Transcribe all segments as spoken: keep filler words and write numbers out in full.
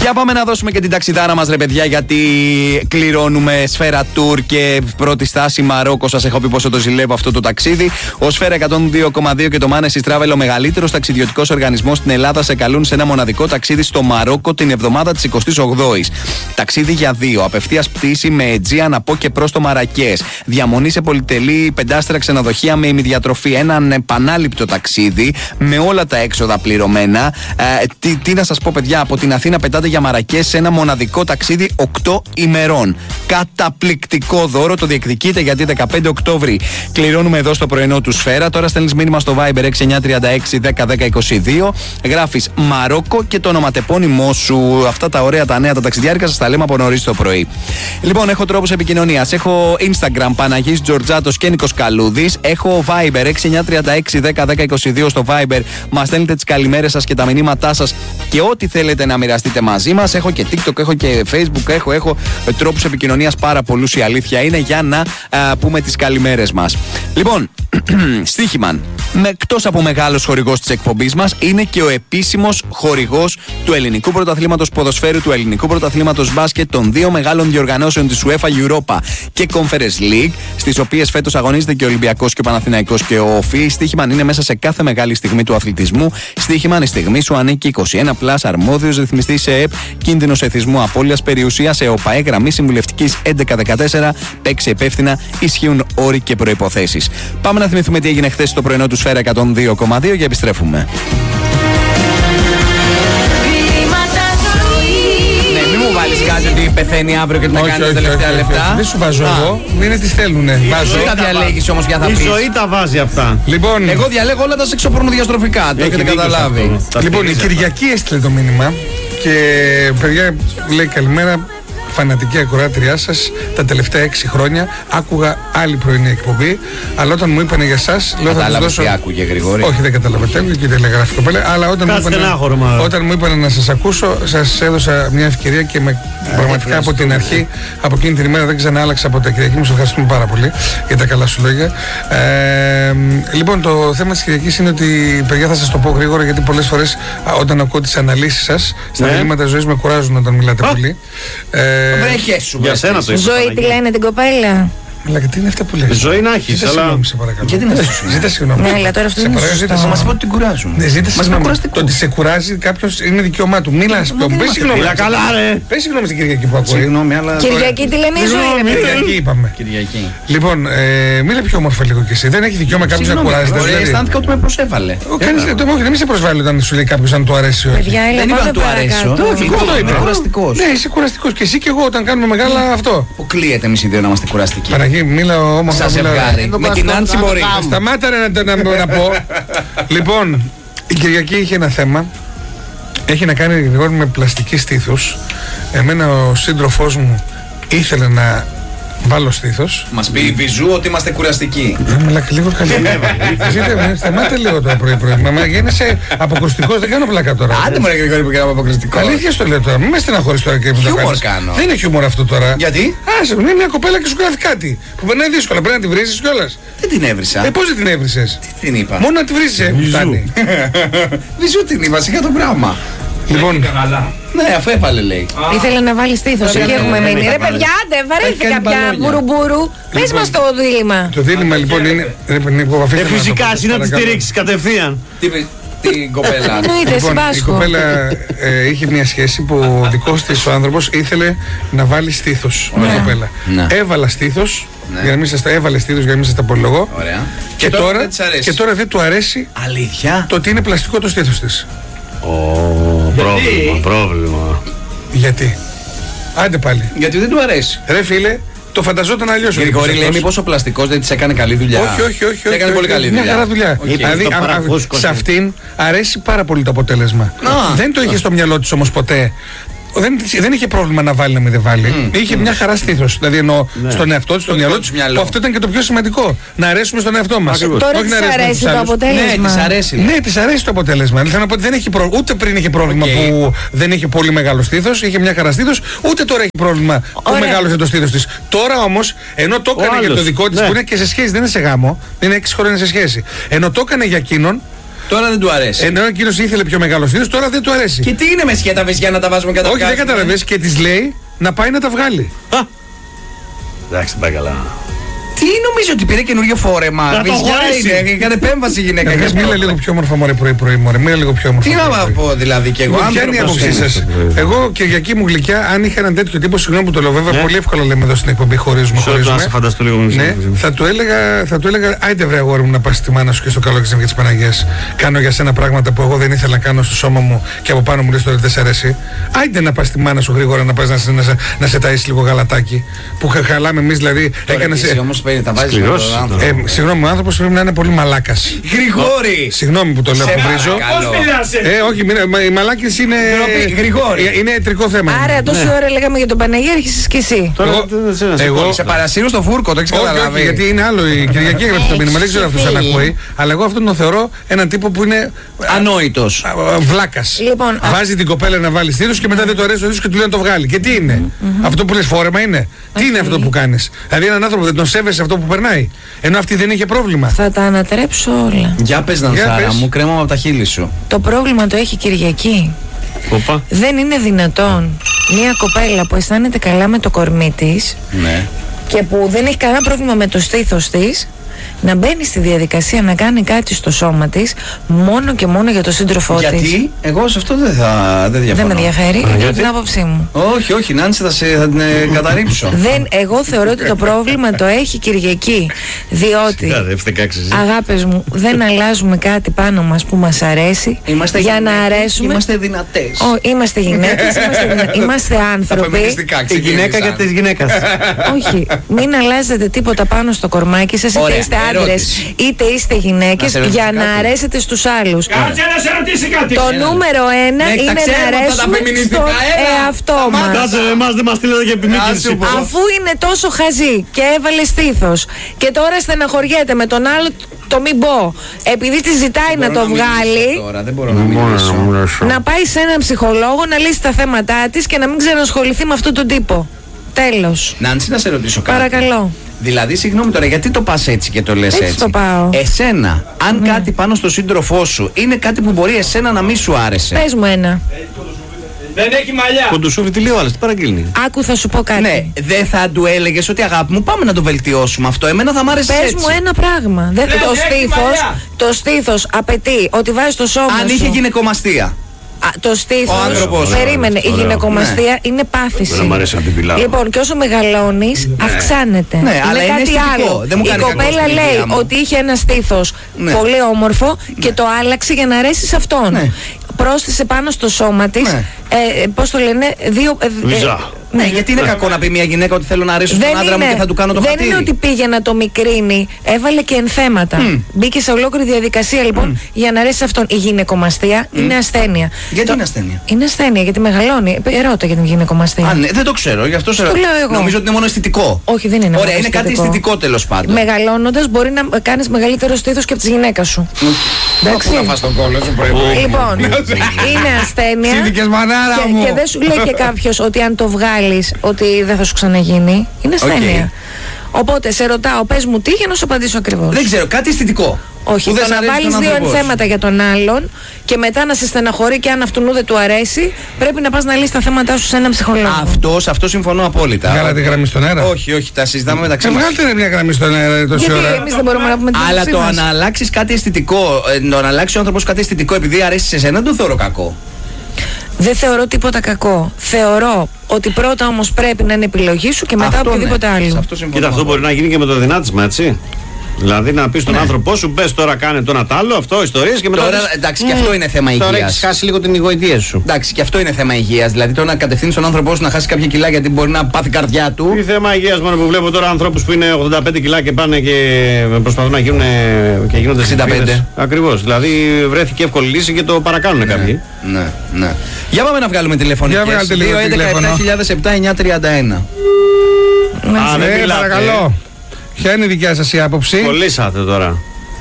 Για πάμε να δώσουμε και την ταξιδάρα μας, ρε παιδιά, γιατί κληρώνουμε Σφαίρα Tour και πρώτη στάση Μαρόκο. Σας έχω πει πόσο το ζηλεύω αυτό το ταξίδι. Ο Σφαίρα εκατόν δύο κόμμα δύο και το Manesis Travel, ο μεγαλύτερος ταξιδιωτικός οργανισμός στην Ελλάδα, σε καλούν σε ένα μοναδικό ταξίδι στο Μαρόκο την εβδομάδα της εικοστής όγδοης. Ταξίδι για δύο, απευθείας πτήση με Αιτζίαν από και προς το Μαρακές. Διαμονή σε πολυτελή πεντάστερα ξενοδοχεία με ημιδιατροφή. Έναν επανάληπτο ταξίδι με όλα τα έξοδα πληρωμένα. Ε, τι, τι να σας πω, παιδιά, από την Αθήνα πετάτε για Μαρακές σε ένα μοναδικό ταξίδι οκτώ ημερών. Καταπληκτικό δώρο, το διεκδικείτε γιατί δεκαπέντε Οκτώβρη κληρώνουμε εδώ στο πρωινό του Σφαίρα. Τώρα στέλνεις μήνυμα στο Viber έξι εννιά τρία έξι δέκα δέκα είκοσι δύο, γράφεις Μαρόκο και το ονοματεπώνυμό σου. Αυτά τα ωραία τα νέα τα ταξιδιάρικα σας τα λέμε από νωρίς το πρωί. Λοιπόν, έχω τρόπους επικοινωνίας. Έχω Instagram Παναγής Τζορτζάτος και Νίκος Καλούδης. Έχω Viber έξι εννιά τρία έξι δέκα δέκα είκοσι δύο. Στο Viber μας στέλνετε τις καλημέρες σας και τα μηνύματά σας και ό,τι θέλετε να μοιραστείτε μαζί μας. Έχω και TikTok, έχω και Facebook, έχω, έχω τρόπους επικοινωνίας πάρα πολλούς. Η αλήθεια είναι για να α, πούμε τις καλημέρες μας. Λοιπόν, Στοίχημαν, με, εκτός από μεγάλος χορηγός της εκπομπής μας, είναι και ο επίσημος χορηγός του Ελληνικού Πρωταθλήματος Ποδοσφαίρου, του Ελληνικού Πρωταθλήματος Μπάσκετ, των δύο μεγάλων διοργανώσεων της UEFA Europa και Conference League, στις οποίες φέτος αγωνίζεται και ο Ολυμπιακός και ο Παναθηναϊκός και ο ΟΦΗ. Στοίχημαν είναι μέσα σε κάθε μεγάλη στιγμή του αθλητισμού. Στοίχημαν, η στιγμή σου ανήκει. είκοσι ένα πλας, αρμόδιος ρυθμιστής σε ΕΕΠ, κίνδυνος εθισμού, απώλειας περιουσίας, σε ΟΠΑΕ, γραμμή συμβουλευτικής έντεκα δεκατέσσερα. Παίξει υπεύθυνα, ισχύουν όροι και προϋποθέσεις. Πάμε να θυμηθούμε τι έγινε χθες στο πρωινό του Σφαίρα εκατόν δύο κόμμα δύο και επιστρέφουμε. Ναι, μην μου βάλεις κάτι ότι πεθαίνει αύριο και τι να κάνει τα τελευταία λεπτά. Δεν σου βάζω εγώ, είναι τι στέλνουνε. Δεν τα διαλέγεις όμως για θα πεις. Η ζωή τα βάζει αυτά. Λοιπόν, εγώ διαλέγω όλα τα σεξοπορνοδιαστροφικά, το έχετε καταλάβει. Λοιπόν, η Κυριακή έστειλε το μήνυμα και παιδιά λέει καλημέρα. Φανατική ακροάτριά σας τα τελευταία έξι χρόνια. Άκουγα άλλη πρωινή εκπομπή, αλλά όταν μου είπανε για εσάς, λέω θα τους δώσω. Τι άκουγε, Γρηγόρη? Όχι, δεν καταλαβαίνω, άκουγε και τηλεγράφη κοπέλα, αλλά όταν μου, είπανε, όταν μου είπανε να σας ακούσω, σας έδωσα μια ευκαιρία και με, ε, πραγματικά από την αρχή, από εκείνη την ημέρα δεν ξανά άλλαξα από τα Κυριακή. Μου σας ευχαριστούμε πάρα πολύ για τα καλά σου λόγια. Ε, λοιπόν, το θέμα της Κυριακής είναι ότι, παιδιά, θα σας το πω γρήγορα, γιατί πολλές φορές όταν ακούω τις αναλύσεις σας στα διλήμματα ζωής με κουράζουν όταν μιλάτε πολύ. Για σένα το Ζωή, τι λένε την κοπέλα? Αλλά τι είναι αυτά που λες? Ζωή να έχεις, αλλά... Συγγνώμη, σε παρακαλώ. Γιατί να σου Ζήτα συγγνώμη. Ναι, αλλά τώρα αυτό είναι σωστό. Θα μας είπε ότι την κουράζουν. Ναι, ζήτα συγγνώμη. Το ότι σε κουράζει κάποιος είναι δικαίωμά του. Μίλα, πες συγγνώμη. Μίλα καλά, ρε. Πες συγγνώμη στην Κυριακή που ακούει. Συγγνώμη, αλλά... Κυριακή τι λένε η Ζωή? Κυριακή είπαμε. Κυριακή. Λοιπόν, μίλα πιο όμορφα λίγο κι εσύ. Δεν έχει δικαίωμα κάποιος να κουράζεται. Αισθάνθηκα ότι με προσέβαλε. Δεν σε προσβάλλει όταν σου λέει κάποιος αν του αρέσει ή όχι. Δεν είπα να του αρέσω. Είναι κουραστικός. Ναι, είσαι κουραστικός. Και εσύ και εγώ όταν κάνουμε μεγάλα αυτό. Αποκλείεται εμείς οι δύο να είμαστε κουραστικοί. Παναγί, μίλα όμορφα. Σας ζευγάρι. Με την Άντσι μπορεί. Σταμάτα ρε να πω. Λοιπόν, η Κυριακή είχε ένα θέμα. Έχει να κάνει γρήγορα με πλαστική στήθους. Εμένα ο σύντροφός μου ήθελε να βάλω στήθος. Μας πει η Βυζού ότι είμαστε κουραστικοί. Μιλά λίγο καλύτερα. Σταμάτε λίγο τώρα πρωί-πρωί. Μα γίνεσαι αποκρουστικός, δεν κάνω πλάκα τώρα. Άντε μου ρε Γρηγόρη που κάνω αποκρουστικό. Αλήθεια στο λέω τώρα. Μην με στεναχωρείς τώρα και μου το κάνεις. Κάνω. Δεν είναι χιούμορ αυτό τώρα. Γιατί? Άσε, είναι μια κοπέλα και σου γράφει κάτι. Που περνάει δύσκολα. Πρέπει να τη βρήσεις κιόλας. Δεν την έβρισα. Ε, πώς δεν την έβρισες? Τι την είπα? Μόνο να τη βρήσεις, φτάνει. Βυζού την είπα, σιγά το πράγμα. Λοιπόν, ναι, αφού έβαλε λέει. Ήθελε να βάλει στήθος, εκεί έχουμε μείνει. Ρε παιδιά, άντε, βαρέθηκα πια μπουρουμπουρου. Πες μας το δίλημμα. Το δίλημμα λοιπόν είναι. Ε, φυσικά, εσύ να τη στηρίξεις κατευθείαν. Την κοπέλα. Εννοείται, Λοιπόν, η συμπάσχω. κοπέλα ε, είχε μια σχέση που ο δικός της ο άνθρωπος ήθελε να βάλει στήθος. Ωραία. Η κοπέλα. Ναι. Έβαλα στήθος, Ναι. για να μην σας τα έβαλε στήθος, για να μην σας τα απολογώ. Ωραία. Και, τώρα τώρα, δεν της αρέσει. και τώρα δεν του αρέσει Αλήθεια? το ότι είναι πλαστικό το στήθος της. Ω, πρόβλημα, πρόβλημα. Γιατί? Άντε πάλι. Γιατί δεν του αρέσει. Ρε φίλε, το φανταζόταν αλλιώς. Γρηγόρη λέει μήπως ο πλαστικός δεν της έκανε καλή δουλειά. Όχι, όχι, όχι. Της έκανε πολύ καλή δουλειά. Μια χαρά δουλειά. Okay. Δηλαδή, το α, α, παραφούσκωσε. σε αυτήν αρέσει πάρα πολύ το αποτέλεσμα. Α, δεν το είχε στο μυαλό της όμως ποτέ. Δεν, δεν είχε πρόβλημα να βάλει να μην δεν βάλει. Mm. Είχε μια χαρά στήθος. Δηλαδή εννοώ ναι. στον εαυτό της, στο μυαλό της. Που αυτό ήταν και το πιο σημαντικό. Να αρέσουμε στον εαυτό μας. Τώρα της αρέσει το αποτέλεσμα. Ναι, της αρέσει. Ναι, της αρέσει το αποτέλεσμα. Θέλω να πω ότι δεν έχει προ... ούτε πριν είχε πρόβλημα okay. που δεν είχε πολύ μεγάλο στήθος, είχε μια χαρά στήθος, ούτε τώρα έχει πρόβλημα που μεγάλωσε το στήθος της. Τώρα όμως, ενώ το έκανε για το δικό της, ναι. που είναι και σε σχέση, δεν είναι σε γάμο, είναι έξι χρόνια σε σχέση. Ενώ το έκανε για εκείνον, Τώρα δεν του αρέσει. Ενώ εκείνος ήθελε πιο μεγάλο στήθος, τώρα δεν του αρέσει. Και τι είναι με σκέτα βυζιά να τα βάζουμε κατά. Όχι, δεν καταλαβαίνεις και της λέει να πάει να τα βγάλει. Εντάξει, πάει καλά. Τι νομίζω ότι πήρε καινούριο φόρεμα. Βυζιά είναι, έκανε επέμβαση η γυναίκα. Καταρχάς μίλα λίγο πιο όμορφα μωρέ πρωί-πρωί, μωρέ. Μίλα λίγο πιο όμορφα. Τι να πω δηλαδή κι εγώ. Ποια είναι η άποψή σας? Εγώ, Κυριακή μου γλυκιά, αν είχα έναν τέτοιο τύπο, συγγνώμη που το λέω, βέβαια πολύ εύκολα λέμε εδώ στην εκπομπή, χωρίζουμε. Χωρίζουμε. Ναι, θα του έλεγα, θα του έλεγα, άιντε βρε αγόρι μου να πας στη μάνα σου και στο καλό και τις Παναγιές. Κάνω για σένα πράγματα που εγώ δεν ήθελα να κάνω στο σώμα μου και από πάνω μου λες τώρα δεν σ' αρέσει. Άιντε να πας στη μάνα σου γρήγορα να πας να, να, να, να σε ταΐσεις λίγο γαλατάκι. Που χαλάμε εμείς δηλαδή. Ε, συγγνώμη, ο άνθρωπος πρέπει να είναι πολύ μαλάκας. Γρηγόρη! Συγγνώμη που το λέω, που βρίζω. Ε, όχι, οι μαλάκες είναι. Γρηγόρη. Είναι ιατρικό θέμα. Άρα, τόση ώρα λέγαμε για τον Παναγία, έρχεσαι κι εσύ. Εγώ. Σε παρασύρω στο φούρκο, το έχεις καταλάβει. Όχι, γιατί είναι άλλο. Η Κυριακή έγραψε το μήνυμα, δεν ξέρω αυτός αν ακούει. Αλλά εγώ αυτόν τον θεωρώ έναν τύπο που είναι. Ανόητος. Βλάκας. Βάζει την κοπέλα να βάλει στήθος και μετά δεν το αρέσει το στήθος και του λέει να το βγάλει. Και τι είναι? Αυτό που λες φόρεμα είναι? Τι είναι αυτό που κάνεις? Δηλαδή έναν άνθρωπο δεν τον σέβεσαι αυτό που περνάει. Ενώ αυτή δεν είχε πρόβλημα. Θα τα ανατρέψω όλα. Για πες Νανσάρα μου, κρέμα από τα χείλη σου. Το πρόβλημα το έχει Κυριακή. Οπα. Δεν είναι δυνατόν μια κοπέλα που αισθάνεται καλά με το κορμί της, ναι, και που δεν έχει κανένα πρόβλημα με το στήθος της, να μπαίνει στη διαδικασία να κάνει κάτι στο σώμα της μόνο και μόνο για το σύντροφό της. Γιατί εγώ σε αυτό δεν θα δεν διαφωνώ. Δεν με ενδιαφέρει, είναι την άποψή μου. Όχι, όχι, Νάνση, θα, σε, θα την καταρρύψω. Δεν, εγώ θεωρώ ότι το πρόβλημα το έχει Κυριακή. Διότι, αγάπες μου, δεν αλλάζουμε κάτι πάνω μας που μας αρέσει. Είμαστε για γυναίκες, να αρέσουμε. Είμαστε δυνατές. Ω, είμαστε γυναίκες, είμαστε, δυνα... είμαστε άνθρωποι. Η γυναίκα για τις γυναίκες. Όχι, μην αλλάζετε τίποτα πάνω στο κορμάκι σας, είτε είστε άντρες είτε είστε γυναίκες, για να αρέσετε στους άλλους. Κάτσε να σε ρωτήσει κάτι. Το νούμερο ένα είναι να αρέσουμε στον εαυτό μας. Κάτσε, εμάς δεν μας στείλετε για επιμήκυνση. Αφού είναι τόσο χαζή και έβαλε στήθος και τώρα στεναχωριέται με τον άλλο, το μην πω, επειδή τη ζητάει να το βγάλει, δεν μπορώ να μιλήσω. να πάει σε έναν ψυχολόγο να λύσει τα θέματά της και να μην ξανασχοληθεί με αυτόν τον τύπο. Τέλος. Νάνση, να σε ρωτήσω κάτι. Παρακαλώ. Δηλαδή, συγγνώμη τώρα, γιατί το πας έτσι και το λες έτσι? Έτσι το πάω. Εσένα, αν ναι. κάτι πάνω στο σύντροφό σου είναι κάτι που μπορεί εσένα να μην σου άρεσε. Πες μου ένα. Δεν έχει μαλλιά. Κοντοσούφι, τι λέει ο άλλος, τι παραγγείλνει. Άκου, θα σου πω κάτι. Ναι, δεν θα του έλεγες ότι αγάπη μου, πάμε να το βελτιώσουμε αυτό. Εμένα θα μ' άρεσε έτσι. Πες μου ένα πράγμα. Δεν, το, στήθος, το στήθος απαιτεί ότι βάζεις το σώμα αν σου. είχε γυναικομαστία. Α, το στήθος, περίμενε, η γυναικομαστία ναι. είναι πάθηση. Να λοιπόν, και όσο μεγαλώνεις, ναι. αυξάνεται. Ναι, είναι αλλά κάτι είναι άλλο. Δεν μου η κοπέλα λέει ότι είχε ένα στήθος ναι. πολύ όμορφο ναι. και το άλλαξε για να αρέσει σε αυτόν. Ναι. Πρόσθεσε πάνω στο σώμα της, ναι. ε, πώς το λένε, δύο... Ε, ε, ναι, γιατί είναι κακό να πει μια γυναίκα ότι θέλω να αρέσω στον άντρα μου και θα του κάνω το δεν χατήρι. Δεν είναι ότι πήγε να το μικρύνει, έβαλε και ενθέματα. Mm. Μπήκε σε ολόκληρη διαδικασία λοιπόν mm. για να αρέσει αυτόν. Η γυναικομαστία mm. είναι ασθένεια. Γιατί το... είναι ασθένεια? Είναι ασθένεια γιατί μεγαλώνει. Ρώτα για την γυναικομαστία. Α, ναι, δεν το ξέρω, γι' αυτό σε το λέω εγώ. Νομίζω ότι είναι μόνο αισθητικό. Όχι, δεν είναι. Ωραία, είναι κάτι αισθητικό τέλος πάντων. Μεγαλώνοντας μπορεί να κάνεις μεγαλύτερο στήθος και από τη γυναίκα σου. Εντάξει. Πού να φας τον κόλλο σου πρέπει. Λοιπόν, είναι ασθένεια. Και δεν σου λέει και κάποιος ότι αν το βγάλεις ότι δεν θα σου ξαναγίνει. Είναι ασθένεια. Okay. Οπότε σε ρωτάω, πες μου τι για να σου απαντήσω ακριβώς. Δεν ξέρω, κάτι αισθητικό. Όχι, το να βάλεις δύο ενθέματα για τον άλλον και μετά να σε στεναχωρεί και αν αυτού δεν του αρέσει, πρέπει να πας να λύσεις τα θέματα σου σε έναν ψυχολόγο. Αυτό, σε αυτό συμφωνώ απόλυτα. Βγάλατε τη γραμμή στον αέρα. Όχι, όχι, τα συζητάμε μεταξύ μας. Βγάλετε μια γραμμή στον αέρα τόση γιατί ώρα. εμείς δεν μπορούμε να πούμε την αλλά το να αλλάξεις κάτι αισθητικό, το να αλλάξει ο άνθρωπος κάτι αισθητικό επειδή αρέσει σε εσένα, δεν το θεωρώ κακό. Δεν θεωρώ τίποτα κακό. Θεωρώ ότι πρώτα όμως πρέπει να είναι επιλογή σου και μετά αυτό οποιοδήποτε ναι. άλλο. Κοίτα, αυτό μπορεί να γίνει και με το δυνάτισμα, έτσι. Δηλαδή να πει στον ναι. άνθρωπό σου, πες τώρα κάνε το ένα τ' άλλο, αυτό ιστορίες και μετά. Τώρα, δεις... εντάξει, και αυτό είναι θέμα υγείας. Τώρα έχεις χάσει λίγο την ηγοητεία σου. Εντάξει, και αυτό είναι θέμα υγείας. Δηλαδή τώρα να κατευθύνεις τον άνθρωπό σου να χάσει κάποια κιλά γιατί μπορεί να πάθει καρδιά του. Τι θέμα υγείας μόνο που βλέπω τώρα ανθρώπους που είναι ογδόντα πέντε κιλά και πάνε και προσπαθούν να γίνουν και γίνονται εξήντα πέντε. Ακριβώς. Δηλαδή βρέθηκε εύκολη λύση και το παρακάνουν ναι. κάποιοι. Ναι, ναι. Για πάμε να βγάλουμε τηλεφωνικές. δύο έντεκα επτά χιλιάδες επτά εννιακόσια τριάντα ένα. Ναι, παρακαλώ. Ποια είναι η δικιά σας η άποψη? Κολλήσατε τώρα.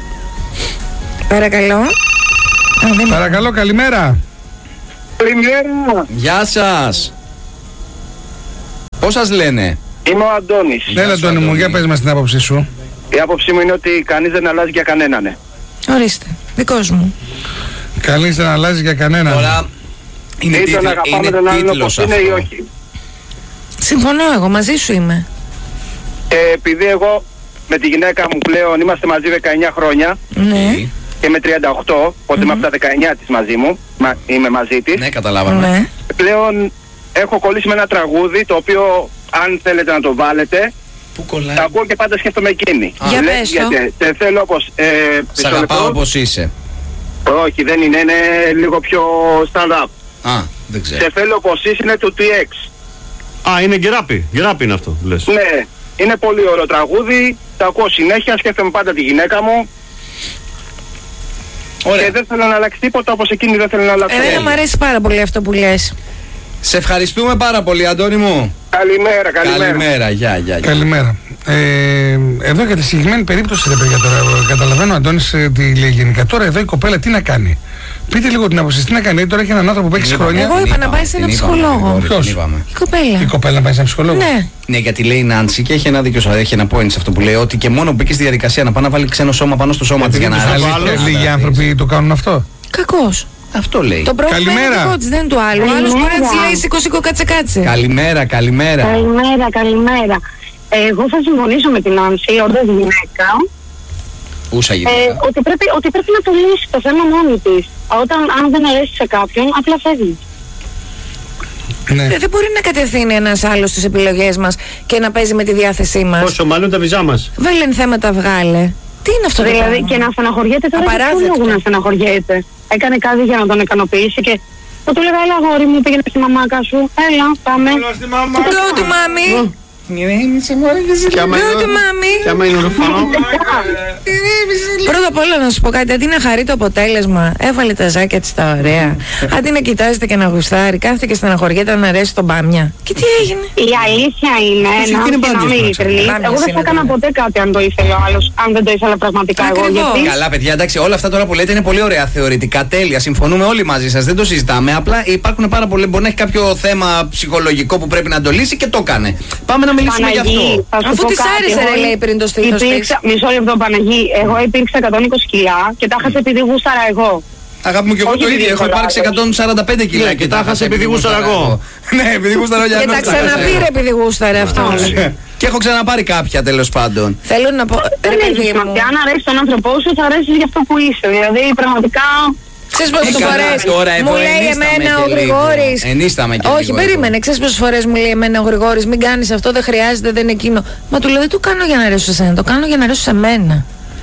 Παρακαλώ. Α, Παρακαλώ, καλημέρα. Καλημέρα. Γεια σας. Πώς σας λένε? Είμαι ο Αντώνης. Έλα Αντώνη μου, για πες μας την άποψή σου. Η άποψή μου είναι ότι κανείς δεν αλλάζει για κανέναν. Ορίστε. Δικός μου. Καλείς να αλλάζει για κανέναν. Τώρα είναι, Είτε τίτλο, να αγαπάμε είναι τον άλλον τίτλος όπως αυτό. είναι ή όχι. Συμφωνώ εγώ, μαζί σου είμαι. Και επειδή εγώ με τη γυναίκα μου πλέον είμαστε μαζί δεκαεννιά χρόνια Ναι. και με τριάντα οκτώ, οπότε είμαι από τα δεκαεννιά της μαζί μου, μα, είμαι μαζί της. Ναι, καταλάβαμε. Ναι. Πλέον έχω κολλήσει με ένα τραγούδι το οποίο αν θέλετε να το βάλετε, Πού κολλάει? τα ακούω και πάντα σκέφτομαι εκείνη. Για Λέει, πες το. γιατί, τε θέλω όπως... Ε, Σ' αγαπάω όπως είσαι. Όχι, δεν είναι, είναι λίγο πιο stand-up. Α, δεν ξέρω. Σε θέλω όπως είσαι είναι του τι εξ. Α, είναι γκεράπι. Γκεράπι είναι αυτό, λες. Ναι, είναι πολύ ωραίο τραγούδι, τα ακούω συνέχεια, σκέφτομαι πάντα τη γυναίκα μου. Ωραία. Και δεν θέλω να αλλάξει τίποτα όπως εκείνη δεν θέλω να αλλάξει. Εμένα μου αρέσει πάρα πολύ αυτό που λες. Σε ευχαριστούμε πάρα πολύ, Αντώνη μου. Καλημέρα, καλημέρα. Καλημέρα, γεια, γεια. γεια. Καλημέρα. Ε, εδώ για τη συγκεκριμένη περίπτωση, ρε παιδιά, τώρα καταλαβαίνω, Αντώνης ε, τι λέει γενικά. Τώρα εδώ η κοπέλα τι να κάνει. Πείτε λίγο την άποψη, τι να κάνει. Τώρα έχει έναν άνθρωπο που έχει χρόνια. Εγώ είπα να πάει σε ένα ψυχολόγο. Ποιος? Την είπαμε. Η κοπέλα. Η κοπέλα να πάει σε ένα ψυχολόγο. Ναι. Ναι, γιατί λέει η Νάνση και έχει ένα δίκιο, έχει ένα point σε αυτό που λέει, ότι και μόνο που μπήκε στη διαδικασία να πάει να βάλει ξένο σώμα πάνω στο σώμα τη για να Αλήθεια, λίγοι άνθρωποι το κάνουν αυτό. Κακός. Αυτό λέει. Το πρόβλημα είναι Καλημέρα. δικό της, δεν είναι του άλλου. Ο άλλος μπορεί να της λέει σήκω σήκω κάτσε κάτσε. Καλημέρα, καλημέρα. Καλημέρα, καλημέρα. Εγώ θα συμφωνήσω με την Άνση, όντως γυναίκα, Ούσα ε, γυναίκα. ότι, πρέπει, ότι πρέπει να το λύσει το θέμα μόνη της. Όταν αν δεν αρέσει σε κάποιον, απλά φεύγει. Ναι. Ε, Δεν μπορεί να κατευθύνει ένας άλλος τις επιλογές μας και να παίζει με τη διάθεσή μας. Πόσο μάλλον τα βυζά μας. Βέλεν θέματα βγάλε. Τι είναι αυτό το Δηλαδή πράγμα? και να στεναχωριέται τώρα, για ποιο Απαράδεκτο. λόγο να στεναχωριέται. Έκανε κάτι για να τον ικανοποιήσει και θα του λέγα, έλα αγόρι μου, πήγαινε στη μαμάκα σου, έλα, πάμε. Go to mommy. Go to mommy. Και άμα είναι ορφανό. Πρώτα απ' όλα να σου πω κάτι, αντί να χαρεί το αποτέλεσμα, έβαλε τα ζάκια της τα ωραία. Αντί να κοιτάζεται και να γουστάρει, κάθεται και στεναχωριέται να αρέσει τον μπάμια. Και τι έγινε? Η αλήθεια είναι, Αυτός να είναι και να μπάμιος, είμαι να ειλικρινής, ξέρεις. εγώ δεν θα Μπάμιος έκανα είναι, ποτέ κάτι αν το ήθελε ο άλλος, αν δεν το ήθελα πραγματικά εγώ. Ακριβώς. Γιατί Καλά, παιδιά, εντάξει, όλα αυτά τώρα που λέτε είναι πολύ ωραία θεωρητικά. Τέλεια, συμφωνούμε όλοι μαζί σας, δεν το συζητάμε. Απλά υπάρχουν πάρα πολλοί. Μπορεί να έχει κάποιο θέμα ψυχολογικό που πρέπει να το λύσει και το έκανε. Πάμε να μιλήσουμε γι' αυτό. Παναγί, θα σου Αφού πω της κάτι, άρεσε, εγώ ρε, λέει, πριν το στήθος υπήρξα- της. Μισό λεπτό, Παναγί. Εγώ υπήρξα εκατόν είκοσι κιλά και τα χάσα επειδή γούσταρα εγώ. Αγάπη μου, και εγώ Όχι το επειδή ίδιο. Έχω ήθελα, υπάρξει όχι. εκατόν σαράντα πέντε κιλά Ναι, και τα χάσα επειδή γούσταρα γούσταρα εγώ. Ναι, επειδή γούσταρα ο Και Γιάννος. τα ξαναπήρε επειδή γούσταρε αυτός. Και έχω ξαναπάρει κάποια τέλος πάντων. Θέλω να πω, Δεν ρε έχει παιδί μου, σημασία. Αν αρέσει τον άνθρωπό σου, θα αρέσει για αυτό που είσαι. Δηλαδή, πραγματικά. ξέρεις πόσες Ε, καλά, φορές τώρα εδώ μου λέει ενίσταμε εμένα και ο λίγο. Γρηγόρης. Ενίσταμε και Όχι, λίγο περίμενε. Ξέρεις πόσες φορές μου λέει εμένα ο Γρηγόρης, μην κάνεις αυτό, δεν χρειάζεται, δεν είναι εκείνο. Μα του λέω, δεν το κάνω για να αρέσω σε σένα, το κάνω για να αρέσω σε μένα.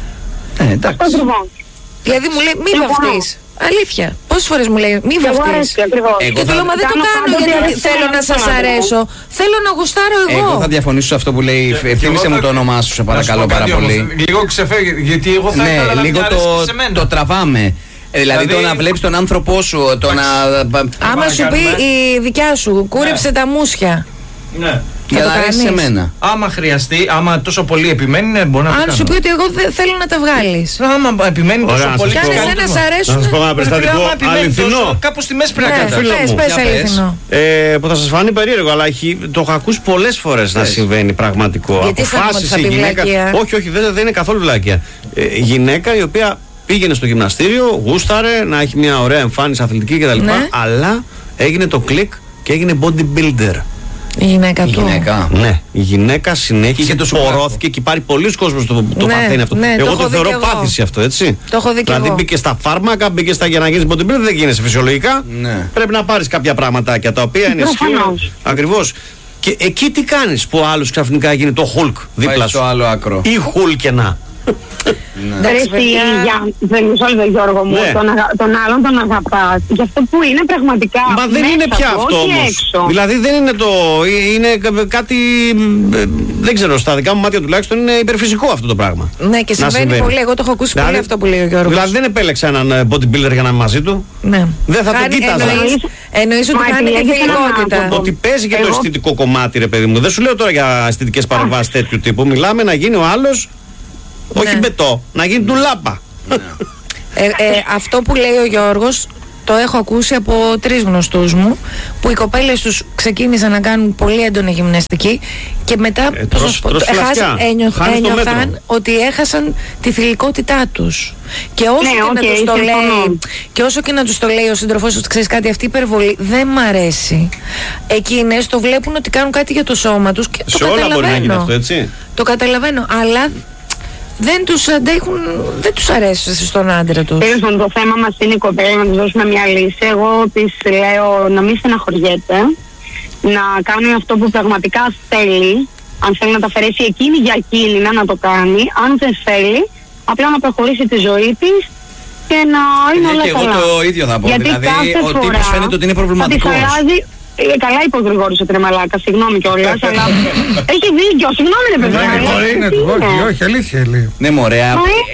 Ε, εντάξει. Αυτό ακριβώς. Δηλαδή μου λέει, μη Εγώ. βαφτείς. Αλήθεια. Πόσες φορές μου λέει, μη Και εγώ βαφτείς. έτσι ακριβώς. Εγώ Και του θα- λέω, μα δεν το Κάνω κάνω πάντα γιατί ό,τι αρέσει θέλω στον να σας άνθρωπο. αρέσω. Θέλω να γουστάρω Εγώ εγώ. θα διαφωνήσω σε αυτό που λέει. Και- και Θύμισε εγώ μου θα- το όνομά σου, σε παρακαλώ Να σου πω πάρα κάτι όμως, πολύ. Λίγο ξεφεύγει, γιατί εγώ θα ήθελα Ναι, να λίγο μην το, αρέσει και σε μένα. το τραβάμε. Ε, Δηλαδή, Δηλαδή- το να βλέπει τον άνθρωπό σου, το να. Άμα να σου πει κάνουμε. η δικιά σου, κούρεψε τα μουσια. Ναι. Για το να αρέσει σε κάνεις? μένα. Άμα χρειαστεί, άμα τόσο πολύ επιμένει, ναι, μπορεί να το Αν κάνω. σου πει ότι εγώ θε- θέλω να τα βγάλεις. Άμα επιμένει Ωραία, τόσο να πολύ. σας Κι αν πω. και εσένα κάνω σ' το- αρέσουν. Να σας πω ένα Άμα περιστατικό επιμένει αληθινό. τόσο, κάπου στη μέση πρέπει να Ναι, καταφέρει. φίλο πες, μου. πες Για πες. αληθινό. Ε, που θα σας φανεί περίεργο, αλλά έχει, το έχω ακούσει πολλές φορές να συμβαίνει πραγματικό. Γιατί αισθάνομαι ότι θα η πει γυναίκα. βλακεία. Όχι, όχι, δεν, δεν είναι καθόλου βλάκια. Ε, γυναίκα η οποία πήγαινε στο γυμναστήριο, γούσταρε να έχει μια ωραία εμφάνιση αθλητική κτλ. Ναι. Αλλά έγινε το κλικ και έγινε bodybuilder. Η γυναίκα Η του. γυναίκα. Ναι, η γυναίκα συνέχισε, Είχε το σουβλάκο. πορώθηκε και υπάρχει πολλοί κόσμος που το, το Ναι, παθαίνει αυτό. ναι, το εγώ έχω το δει θεωρώ κι εγώ. πάθηση αυτό, έτσι. Το έχω δει κι Δηλαδή εγώ. μπήκε στα φάρμακα, μπήκε στα για να γίνει bodybuilder, δεν γίνεσαι φυσιολογικά. Ναι. Πρέπει να πάρει κάποια πραγματάκια τα οποία είναι ισχύουν. Προφανώς. Ακριβώς. Και εκεί τι κάνει που ο άλλο ξαφνικά γίνει το Hulk Πάει δίπλα στο σου. άλλο άκρο. Ή Hulkena. Εντάξει, Ρε, παιδιά. για, δεν μισό λεπτό, Γιώργο μου, Ναι. τον, αγα- τον άλλον τον αγαπάς για αυτό που είναι πραγματικά. Μα δεν μέσα είναι πια του, αυτό όχι όμως. έξω. Δηλαδή δεν είναι το. Είναι κάτι. ε, Δεν ξέρω, στα δικά μου μάτια τουλάχιστον είναι υπερφυσικό αυτό το πράγμα. Ναι, και Να συμβαίνει πολύ. Εγώ το έχω ακούσει πολύ αυτό που λέει ο Γιώργος. Δηλαδή δεν επέλεξα έναν ε, bodybuilder για να είμαι μαζί του. Ναι. Δεν θα τον Χάνει- κοίταζα. εννοείς- Εννοείς ότι Μα χάνει τη επιλέγεις έναν θηλυκότητα. άνθρωπο. Ότι παίζει και το Εγώ- αισθητικό κομμάτι, ρε παιδί μου. Δεν σου λέω τώρα για αισθητικές παρεμβάσεις τέτοιου τύπου. Μιλάμε να γίνει ο άλλος, όχι Ναι. μπετό, να γίνει ντουλάπα. Ε, ε, αυτό που λέει ο Γιώργος το έχω ακούσει από τρεις γνωστούς μου, που οι κοπέλες τους ξεκίνησαν να κάνουν πολύ έντονη γυμναστική και μετά ε, τρως, τρως έχασαν, ένιωθ, ένιωθαν ότι έχασαν τη θηλυκότητά τους. Και όσο, ναι, και, okay, να τους το λέει, και όσο και να τους το λέει ο σύντροφός τους, ξέρεις κάτι, αυτή η υπερβολή δεν μ' αρέσει. Εκείνες το βλέπουν ότι κάνουν κάτι για το σώμα τους και σε το όλα καταλαβαίνω. μπορεί να γίνει αυτό, έτσι. Το καταλαβαίνω, αλλά δεν τους αντέχουν, δεν τους αρέσει στον άντρα τους. Τέλος πάντων, το θέμα μας είναι η κοπέλα, να τους δώσουμε μια λύση. Εγώ της λέω να μην στεναχωριέται, να κάνει αυτό που πραγματικά θέλει. Αν θέλει να τα αφαιρέσει εκείνη για εκείνη, να το κάνει. Αν δεν θέλει, απλά να προχωρήσει τη ζωή της και να είναι όλα καλά. Και εγώ το ίδιο να πω. Γιατί δηλαδή, ο τύπος φαίνεται ότι είναι προβληματικός. Ε, καλά είπε ο Γρηγόρης ο Τρεμαλάκα, συγγνώμη κιόλας, αλλά έχει δίκιο, συγγνώμη ρε παιδιά. Όχι, όχι, αλήθεια λέει. Ναι, μωρέα.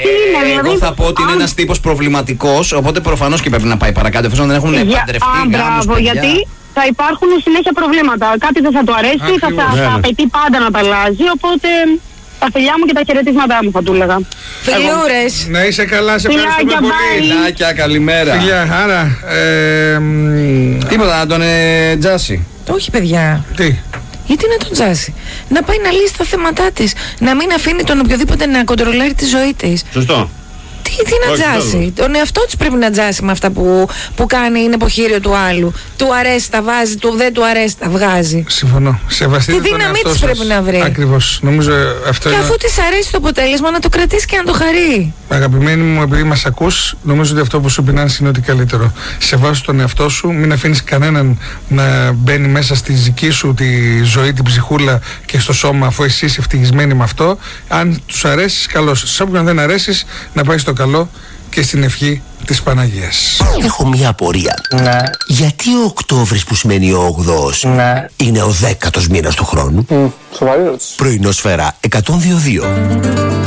Εγώ θα πω ότι είναι ένας τύπος προβληματικός, οπότε προφανώς και πρέπει να πάει παρακάτω, εφόσον δεν έχουν παντρευτεί γάμους, παιδιά. Γιατί θα υπάρχουν συνέχεια προβλήματα. Κάτι δεν θα του αρέσει, θα, θα, θα απαιτεί πάντα να τα αλλάζει, οπότε τα φιλιά μου και τα χαιρετίσματά μου θα του έλεγα. Φιλιούρες. Να είσαι καλά, σε ευχαριστούμε πολύ. Φιλάκια, καλημέρα. Φιλιά, άρα. Ε, Τίποτα, να τον ε, τζάσει. Όχι, παιδιά. Τι. Γιατί να τον τζάσει. Να πάει να λύσει τα θέματά της. Να μην αφήνει τον οποιοδήποτε να κοντρολάρει τη ζωή της. Σωστό. Τι, τι να τζάσει. Τον εαυτό της πρέπει να τζάσει με αυτά που, που κάνει, είναι υποχείριο του άλλου. Του αρέσει, τα βάζει, του δεν του αρέσει, τα βγάζει. Συμφωνώ. Σεβαστείτε τη δύναμή της πρέπει να βρει. Ακριβώς. Νομίζω αυτό και είναι... αφού της αρέσει το αποτέλεσμα, να το κρατήσει και να το χαρεί. Αγαπημένη μου, επειδή μας ακούς, νομίζω ότι αυτό που σου πεινάνει είναι ότι καλύτερο. Σεβάσου τον εαυτό σου, μην αφήνεις κανέναν να μπαίνει μέσα στη δική σου τη ζωή, την ψυχούλα και στο σώμα, αφού εσύ είσαι ευτυχισμένη με αυτό. Αν τους αρέσει, καλώς. Σε όποιον δεν αρέσει, να πάει στο καλό και στην ευχή της Παναγίας. Έχω μια απορία. Ναι. Γιατί ο Οκτώβρης, που σημαίνει ο όγδοος, ναι, είναι ο δέκατος μήνας του χρόνου? Mm, σοβαρή ερώτηση. Πρωινό Σφαίρα εκατόν δύο δύο.